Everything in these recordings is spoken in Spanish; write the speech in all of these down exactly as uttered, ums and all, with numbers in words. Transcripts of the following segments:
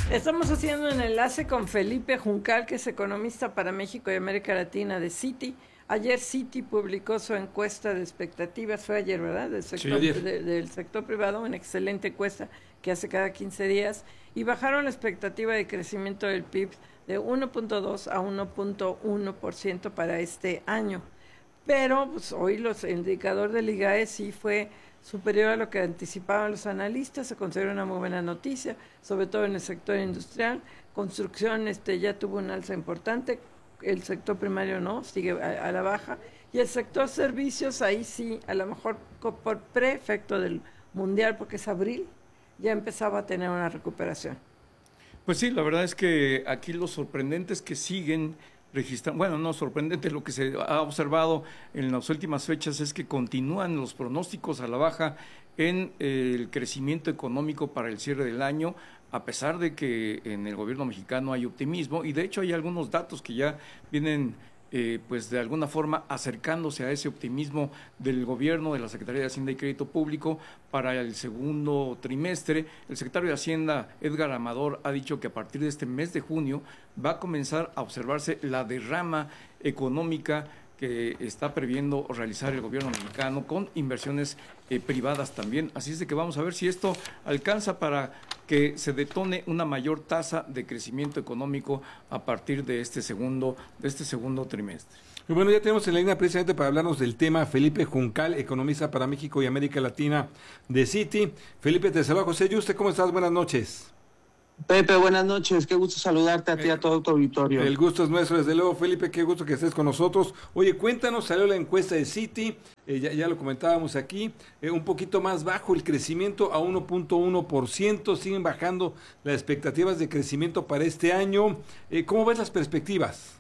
Estamos haciendo un enlace con Felipe Juncal, que es economista para México y América Latina de Citi. Ayer Citi publicó su encuesta de expectativas, fue ayer, ¿verdad? Del sector, Sí, de, del sector privado, una excelente encuesta que hace cada quince días, y bajaron la expectativa de crecimiento del P I B de uno punto dos a uno punto uno por ciento para este año. Pero pues, hoy los, el indicador del I G A E sí fue superior a lo que anticipaban los analistas, se considera una muy buena noticia, sobre todo en el sector industrial. Construcción este, ya tuvo un alza importante, el sector primario no, sigue a, a la baja, y el sector servicios, ahí sí, a lo mejor por pre-efecto del mundial, porque es abril, ya empezaba a tener una recuperación. Pues sí, la verdad es que aquí lo sorprendente es que siguen registrando, bueno, no sorprendente, lo que se ha observado en las últimas fechas es que continúan los pronósticos a la baja en eh, el crecimiento económico para el cierre del año, a pesar de que en el gobierno mexicano hay optimismo, y de hecho hay algunos datos que ya vienen eh, pues de alguna forma acercándose a ese optimismo del gobierno, de la Secretaría de Hacienda y Crédito Público para el segundo trimestre. El secretario de Hacienda, Edgar Amador, ha dicho que a partir de este mes de junio va a comenzar a observarse la derrama económica que está previendo realizar el gobierno mexicano con inversiones eh, privadas también. Así es de que vamos a ver si esto alcanza para que se detone una mayor tasa de crecimiento económico a partir de este segundo, de este segundo trimestre. Y bueno, ya tenemos en la línea precisamente para hablarnos del tema Felipe Juncal, economista para México y América Latina de Citi. Felipe, te saluda José Yuste, ¿cómo estás? Buenas noches. Pepe, buenas noches, qué gusto saludarte a ti y a todo tu auditorio. El gusto es nuestro, desde luego, Felipe, qué gusto que estés con nosotros. Oye, cuéntanos, salió la encuesta de Citi, eh, ya, ya lo comentábamos aquí, eh, un poquito más bajo el crecimiento a uno punto uno por ciento, siguen bajando las expectativas de crecimiento para este año. Eh, ¿Cómo ves las perspectivas?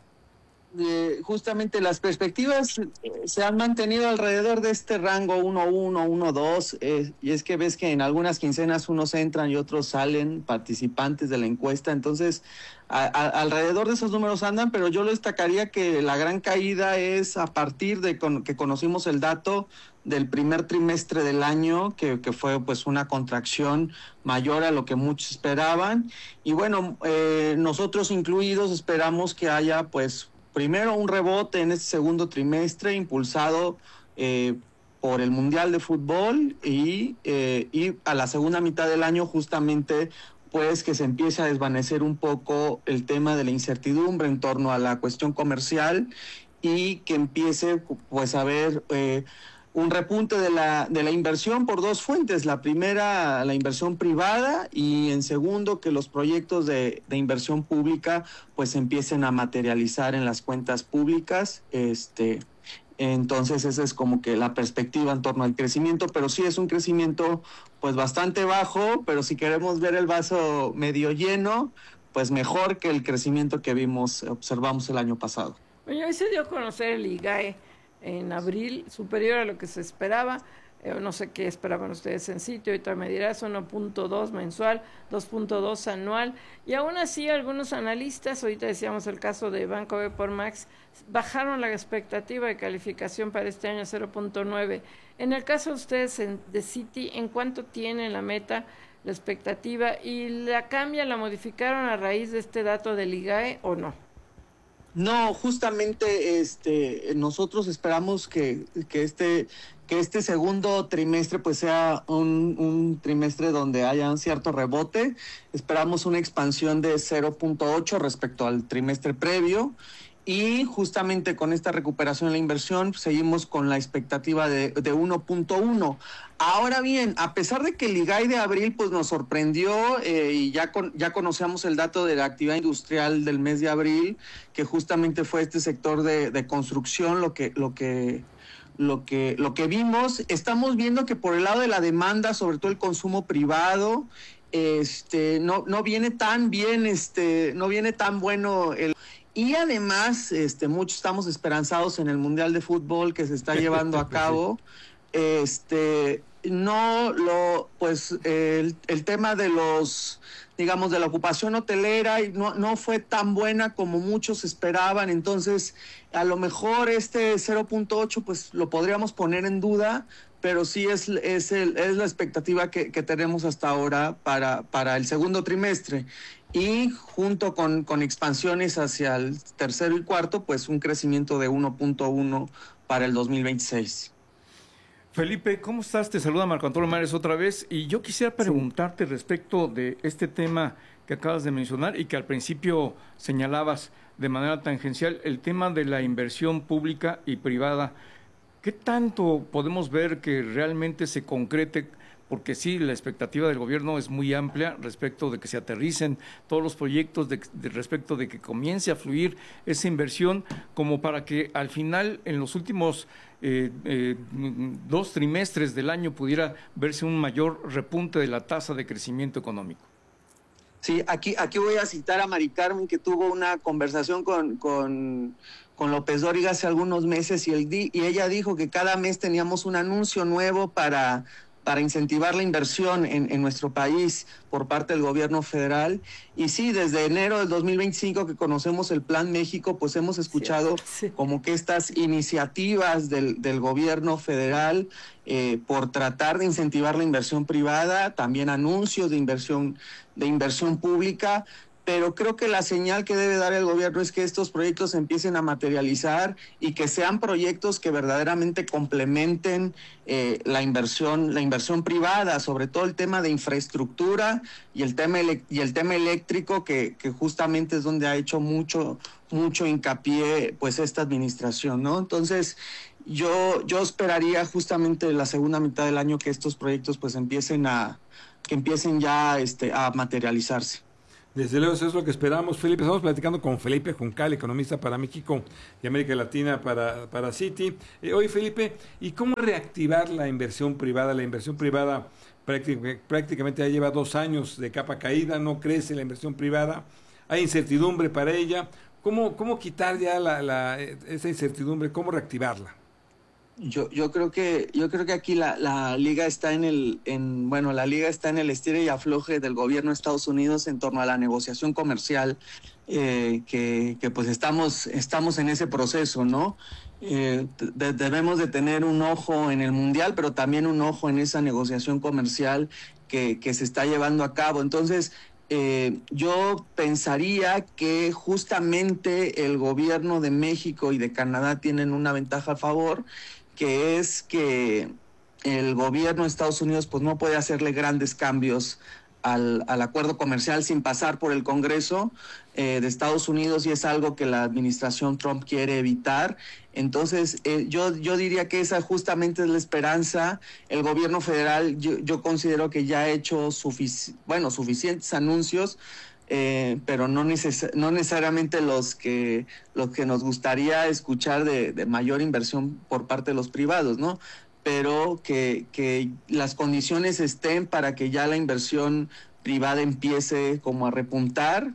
Eh, justamente las perspectivas eh, se han mantenido alrededor de este rango uno punto uno, uno punto dos, eh, y es que ves que en algunas quincenas unos entran y otros salen participantes de la encuesta, entonces a, a, alrededor de esos números andan, pero yo lo destacaría que la gran caída es a partir de con, que conocimos el dato del primer trimestre del año, que, que fue pues una contracción mayor a lo que muchos esperaban, y bueno, eh, nosotros incluidos esperamos que haya pues primero un rebote en este segundo trimestre impulsado eh, por el Mundial de Fútbol y, eh, y a la segunda mitad del año justamente pues que se empiece a desvanecer un poco el tema de la incertidumbre en torno a la cuestión comercial y que empiece pues a haber eh, un repunte de la, de la inversión por dos fuentes. La primera, la inversión privada, y en segundo, que los proyectos de, de inversión pública pues empiecen a materializar en las cuentas públicas. Este, entonces esa es como que la perspectiva en torno al crecimiento, pero sí es un crecimiento pues bastante bajo, pero si queremos ver el vaso medio lleno, pues mejor que el crecimiento que vimos, observamos el año pasado. Oye, hoy se dio a conocer el I G A E en abril, superior a lo que se esperaba. Eh, no sé qué esperaban ustedes en sitio, ahorita me dirás, uno punto dos mensual, dos punto dos anual, y aún así algunos analistas, ahorita decíamos el caso de Banco B por Max, bajaron la expectativa de calificación para este año a cero punto nueve. En el caso de ustedes en, de Citi, ¿en cuánto tienen la meta, la expectativa, y la cambia, la modificaron a raíz de este dato del I G A E o no? No, justamente este nosotros esperamos que, que este que este segundo trimestre pues sea un, un trimestre donde haya un cierto rebote. Esperamos una expansión de cero punto ocho respecto al trimestre previo. Y justamente con esta recuperación en la inversión seguimos con la expectativa de, de uno punto uno. Ahora bien, a pesar de que el I G A E de abril pues nos sorprendió eh, y ya, con, ya conocíamos el dato de la actividad industrial del mes de abril, que justamente fue este sector de, de construcción lo que, lo que lo que lo que vimos, estamos viendo que por el lado de la demanda, sobre todo el consumo privado, este no no viene tan bien, este no viene tan bueno el. Y además, este, muchos estamos esperanzados en el Mundial de Fútbol que se está llevando a cabo. Este, no lo, pues, el, el tema de los, digamos, de la ocupación hotelera no, no fue tan buena como muchos esperaban. Entonces, a lo mejor este cero punto ocho, pues, lo podríamos poner en duda, pero sí es, es, el, es la expectativa que, que tenemos hasta ahora para, para el segundo trimestre. Y junto con, con expansiones hacia el tercero y cuarto, pues un crecimiento de uno punto uno para el dos mil veintiséis. Felipe, ¿cómo estás? Te saluda Marco Antonio Mares otra vez y yo quisiera preguntarte sí. respecto de este tema que acabas de mencionar y que al principio señalabas de manera tangencial, el tema de la inversión pública y privada. ¿Qué tanto podemos ver que realmente se concrete? Porque sí, la expectativa del gobierno es muy amplia respecto de que se aterricen todos los proyectos, de, de respecto de que comience a fluir esa inversión, como para que al final, en los últimos eh, eh, dos trimestres del año, pudiera verse un mayor repunte de la tasa de crecimiento económico. Sí, aquí, aquí voy a citar a Mari Carmen, que tuvo una conversación con, con, con López Dóriga hace algunos meses y, el, y ella dijo que cada mes teníamos un anuncio nuevo para... para incentivar la inversión en, en nuestro país por parte del gobierno federal. Y sí, desde enero del dos mil veinticinco que conocemos el Plan México, pues hemos escuchado sí, sí. como que estas iniciativas del, del gobierno federal eh, por tratar de incentivar la inversión privada, también anuncios de inversión, de inversión pública. Pero creo que la señal que debe dar el gobierno es que estos proyectos empiecen a materializar y que sean proyectos que verdaderamente complementen eh, la inversión, la inversión privada, sobre todo el tema de infraestructura y el tema y el tema eléctrico, que, que justamente es donde ha hecho mucho, mucho hincapié pues esta administración, ¿no? Entonces, yo, yo esperaría justamente la segunda mitad del año que estos proyectos pues empiecen a, que empiecen ya este, a materializarse. Desde luego, eso es lo que esperamos, Felipe. Estamos platicando con Felipe Juncal, economista para México y América Latina para, para Citi. Eh, oye, Felipe, ¿y cómo reactivar la inversión privada? La inversión privada prácticamente, prácticamente ya lleva dos años de capa caída, no crece la inversión privada, hay incertidumbre para ella. ¿Cómo, cómo quitar ya la, la, esa incertidumbre? ¿Cómo reactivarla? Yo, yo creo que yo creo que aquí la, la liga está en el en bueno la liga está en el estire y afloje del gobierno de Estados Unidos en torno a la negociación comercial eh, que, que pues estamos estamos en ese proceso, ¿no? Eh, de, debemos de tener un ojo en el mundial, pero también un ojo en esa negociación comercial que, que se está llevando a cabo. Entonces, Eh, yo pensaría que justamente el gobierno de México y de Canadá tienen una ventaja a favor, que es que el gobierno de Estados Unidos pues no puede hacerle grandes cambios al, al acuerdo comercial sin pasar por el Congreso eh, de Estados Unidos, y es algo que la administración Trump quiere evitar. Entonces, eh, yo, yo diría que esa justamente es la esperanza. El gobierno federal, yo, yo considero que ya ha hecho sufici- bueno, suficientes anuncios, eh, pero no, neces- no necesariamente los que, los que nos gustaría escuchar de, de mayor inversión por parte de los privados, ¿no? Pero que, que las condiciones estén para que ya la inversión privada empiece como a repuntar.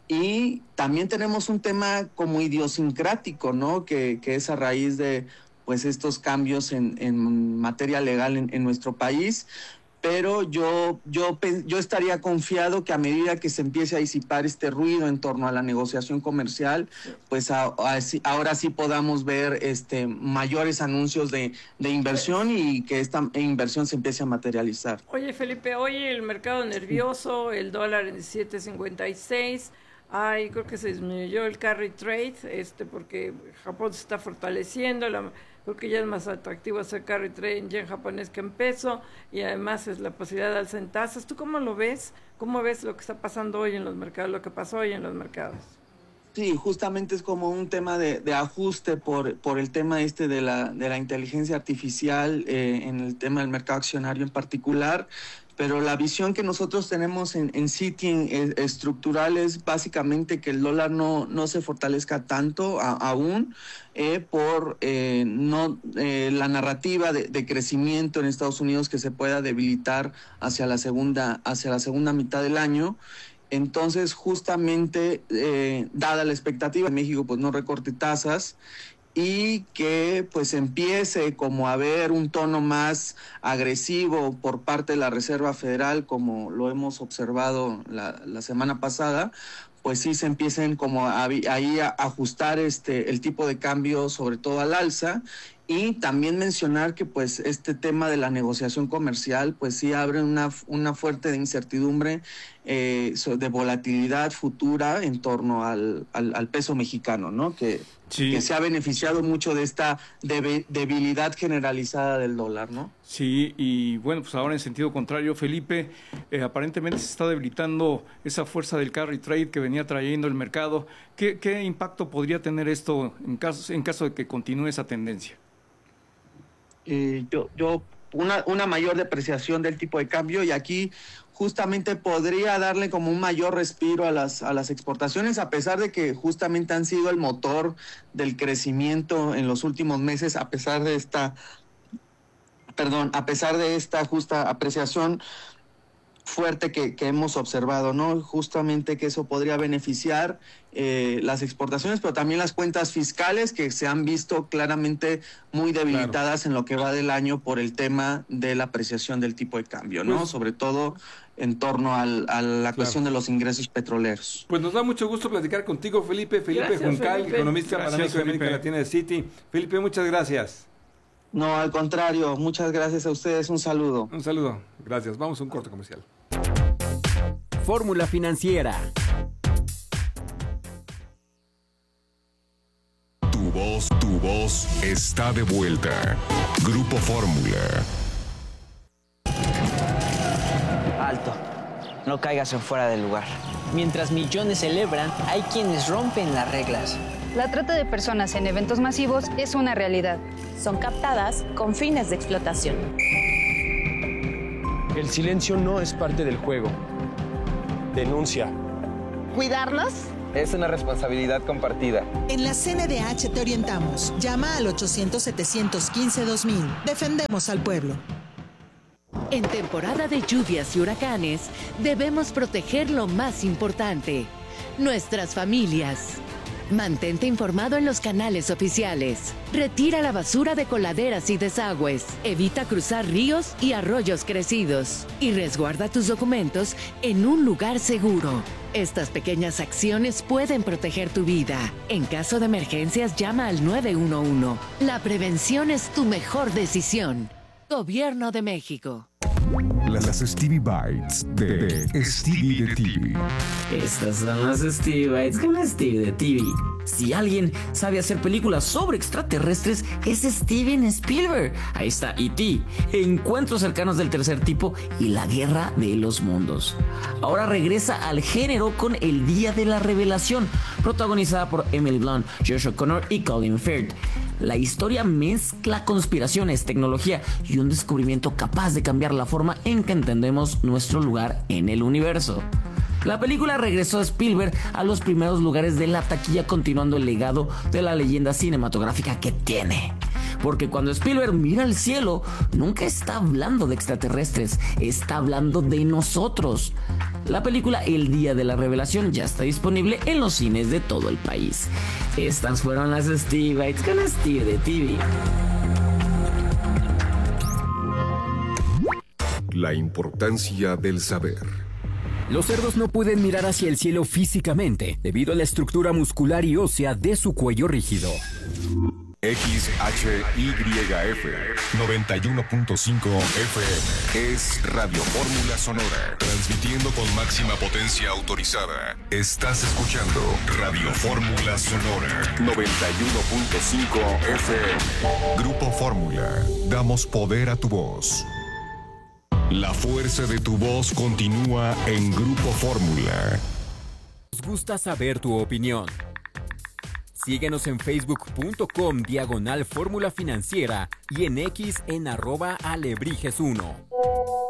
Y también tenemos un tema como idiosincrático, ¿no? Que, que es a raíz de pues estos cambios en, en materia legal en, en nuestro país. Pero yo, yo, yo estaría confiado que a medida que se empiece a disipar este ruido en torno a la negociación comercial, pues a, a, ahora sí podamos ver este, mayores anuncios de, de inversión y que esta inversión se empiece a materializar. Oye, Felipe, hoy el mercado nervioso, el dólar en siete cincuenta y seis. Ay, creo que se disminuyó el carry trade, este, porque Japón se está fortaleciendo, la, creo que ya es más atractivo hacer carry trade en yen japonés que en peso, y además es la posibilidad de alza en tasas. ¿Tú cómo lo ves? ¿Cómo ves lo que está pasando hoy en los mercados, lo que pasó hoy en los mercados? Sí, justamente es como un tema de, de ajuste por, por el tema este de la, de la inteligencia artificial eh, en el tema del mercado accionario en particular. Pero la visión que nosotros tenemos en, en Citi eh, estructural es básicamente que el dólar no, no se fortalezca tanto a, aún eh, por eh, no eh, la narrativa de, de crecimiento en Estados Unidos, que se pueda debilitar hacia la segunda, hacia la segunda mitad del año. Entonces, justamente, eh, dada la expectativa, México pues no recorte tasas y que pues empiece como a haber un tono más agresivo por parte de la Reserva Federal, como lo hemos observado la, la semana pasada, pues sí se empiecen como a, ahí a ajustar este el tipo de cambio, sobre todo al alza, Y también mencionar que pues este tema de la negociación comercial pues sí abre una, una fuerte incertidumbre eh, de volatilidad futura en torno al, al, al peso mexicano, ¿no? Que, sí. que se ha beneficiado mucho de esta deb- debilidad generalizada del dólar, ¿no? Sí, y bueno, pues ahora en sentido contrario, Felipe, eh, aparentemente se está debilitando esa fuerza del carry trade que venía trayendo el mercado. ¿Qué, qué impacto podría tener esto en caso, en caso de que continúe esa tendencia? Eh, yo, yo una, una mayor depreciación del tipo de cambio, y aquí justamente podría darle como un mayor respiro a las, a las exportaciones, a pesar de que justamente han sido el motor del crecimiento en los últimos meses, a pesar de esta, perdón, a pesar de esta justa apreciación fuerte que, que hemos observado, ¿no? Justamente que eso podría beneficiar eh, las exportaciones, pero también las cuentas fiscales, que se han visto claramente muy debilitadas claro. en lo que va del año por el tema de la apreciación del tipo de cambio, ¿no? Pues, sobre todo en torno al, a la claro. cuestión de los ingresos petroleros. Pues nos da mucho gusto platicar contigo, Felipe. Felipe gracias, Juncal, Felipe. economista para México y América Latina de Citi. Felipe, muchas gracias. No, al contrario, muchas gracias a ustedes. Un saludo. Un saludo. Gracias. Vamos a un corte comercial. Fórmula Financiera. Tu voz, tu voz está de vuelta. Grupo Fórmula. Alto. No caigas en fuera del lugar. Mientras millones celebran, hay quienes rompen las reglas. La trata de personas en eventos masivos es una realidad. Son captadas con fines de explotación. El silencio no es parte del juego. Denuncia. ¿Cuidarnos? Es una responsabilidad compartida. En la C N D H te orientamos. Llama al ochocientos, setecientos quince, dos mil. Defendemos al pueblo. En temporada de lluvias y huracanes, debemos proteger lo más importante: nuestras familias. Mantente informado en los canales oficiales. Retira la basura de coladeras y desagües. Evita cruzar ríos y arroyos crecidos. Y resguarda tus documentos en un lugar seguro. Estas pequeñas acciones pueden proteger tu vida. En caso de emergencias, llama al nueve uno uno. La prevención es tu mejor decisión. Gobierno de México. Las Stevie Bites de, de Stevie de T V. Estas son las Stevie Bites con Stevie de T V. Si alguien sabe hacer películas sobre extraterrestres, es Steven Spielberg. Ahí está E T, Encuentros cercanos del tercer tipo y La guerra de los mundos. Ahora regresa al género con El día de la revelación, protagonizada por Emily Blunt, Josh O'Connor y Colin Firth. La historia mezcla conspiraciones, tecnología y un descubrimiento capaz de cambiar la forma en que entendemos nuestro lugar en el universo. La película regresó a Spielberg a los primeros lugares de la taquilla, continuando el legado de la leyenda cinematográfica que tiene. Porque cuando Spielberg mira al cielo, nunca está hablando de extraterrestres, está hablando de nosotros. La película El día de la revelación ya está disponible en los cines de todo el país. Estas fueron las Stevie Bites con Stevie de T V. La importancia del saber. Los cerdos no pueden mirar hacia el cielo físicamente debido a la estructura muscular y ósea de su cuello rígido. X H Y F noventa y uno punto cinco F M es Radio Fórmula Sonora, transmitiendo con máxima potencia autorizada. Estás escuchando Radio Fórmula Sonora noventa y uno punto cinco F M. Grupo Fórmula, damos poder a tu voz. La fuerza de tu voz continúa en Grupo Fórmula. Nos gusta saber tu opinión. Síguenos en facebook.com diagonal Fórmula Financiera y en X en arroba alebrijes uno.